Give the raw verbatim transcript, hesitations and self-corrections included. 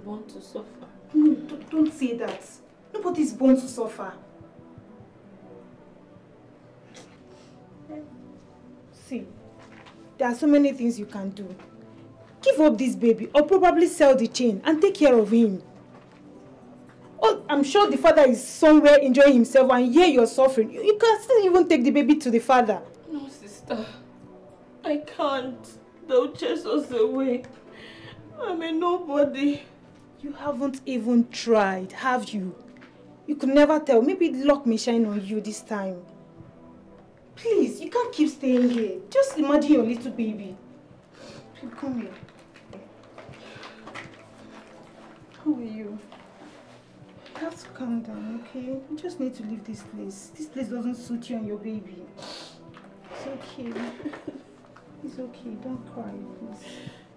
born to suffer. No, don't, don't say that. Nobody's born to suffer. See, there are so many things you can do. Give up this baby or probably sell the chain and take care of him. Oh, I'm sure the father is somewhere enjoying himself and here you're suffering. You, you can still even take the baby to the father. No, sister. I can't. They'll chase us away. I'm a nobody. You haven't even tried, have you? You could never tell. Maybe luck may shine on you this time. Please, you can't keep staying here. Just imagine your little baby. Come here. How are you? You have to calm down, okay? You just need to leave this place. This place doesn't suit you and your baby. It's okay. It's okay. Don't cry, please.